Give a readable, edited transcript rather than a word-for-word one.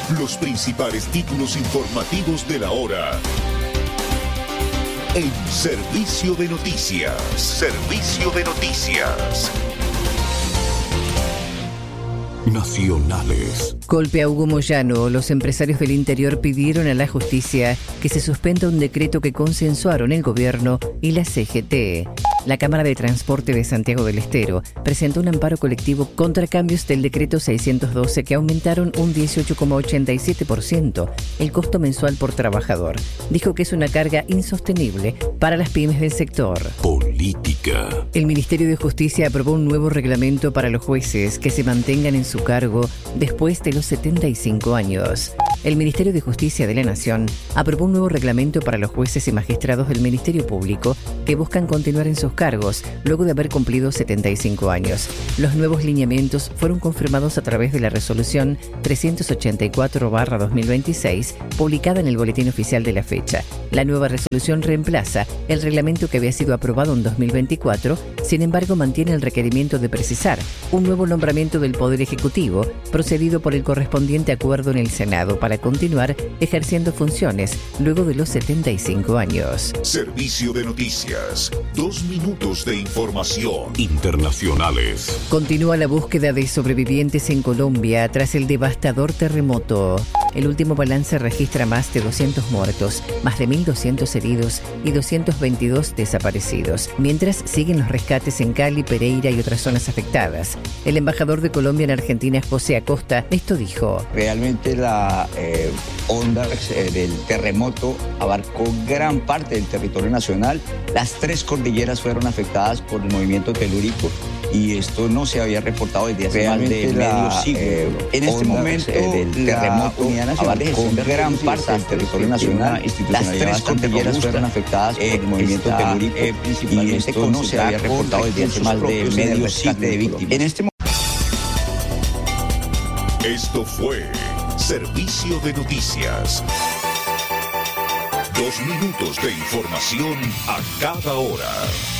Los principales títulos informativos de la hora. En Servicio de Noticias. Servicio de Noticias. Nacionales. Golpe a Hugo Moyano. Los empresarios del interior pidieron a la justicia que se suspenda un decreto que consensuaron el gobierno y la CGT. La Cámara de Transporte de Santiago del Estero presentó un amparo colectivo contra cambios del decreto 612 que aumentaron un 18,87% el costo mensual por trabajador. Dijo que es una carga insostenible para las pymes del sector. Política. El Ministerio de Justicia aprobó un nuevo reglamento para los jueces que se mantengan en su cargo después de los 75 años. El Ministerio de Justicia de la Nación aprobó un nuevo reglamento para los jueces y magistrados del Ministerio Público que buscan continuar en sus cargos luego de haber cumplido 75 años. Los nuevos lineamientos fueron confirmados a través de la resolución 384/2026, publicada en el Boletín Oficial de la fecha. La nueva resolución reemplaza el reglamento que había sido aprobado en 2024, sin embargo mantiene el requerimiento de precisar un nuevo nombramiento del Poder Ejecutivo, procedido por el correspondiente acuerdo en el Senado, para continuar ejerciendo funciones luego de los 75 años. Servicio de Noticias. 2 minutos de información. Internacionales. Continúa la búsqueda de sobrevivientes en Colombia tras el devastador terremoto. El último balance registra más de 200 muertos, más de 1.200 heridos y 222 desaparecidos, mientras siguen los rescates en Cali, Pereira y otras zonas afectadas. El embajador de Colombia en Argentina, José Acosta, esto dijo: realmente la onda del terremoto abarcó gran parte del territorio nacional. Las 3 cordilleras fueron afectadas por el movimiento telúrico y esto no se había reportado desde hace más de medio siglo. En este momento del terremoto abarcó gran parte del territorio nacional. Las 3 cordilleras fueron afectadas por el movimiento telúrico y esto no se había reportado desde hace más de medio siglo de víctimas. En este Esto fue Servicio de Noticias. 2 minutos de información a cada hora.